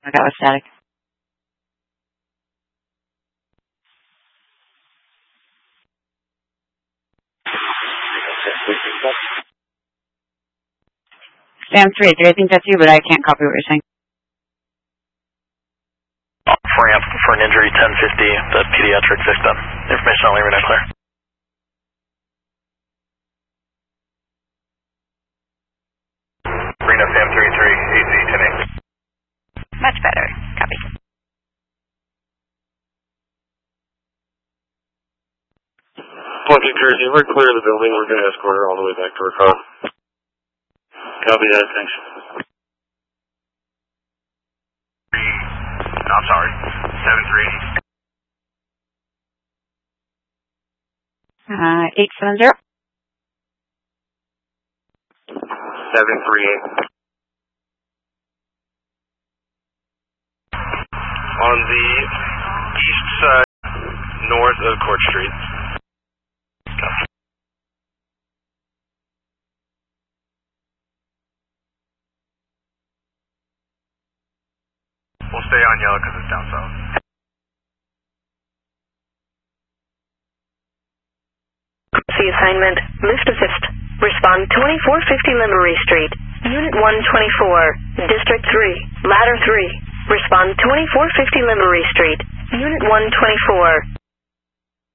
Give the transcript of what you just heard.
I got with static. Sam 383, I think that's you, but I can't copy what you're saying. Ramp for an injury 1050, the pediatric victim. Information only, Renee clear. Reno Sam 383, AZ 10-8. Much better. Copy. Lucky Jersey, we're clear of the building. We're going to escort her all the way back to her car. Copy that, thanks. I'm sorry, 730. 870. 738. On the east side, north of Court Street. We'll stay on yellow because it's down south. The assignment, lift assist. Respond 2450 Limbury Street. Unit 124, District 3, Ladder 3. Respond 2450 Limbury Street. Unit 124.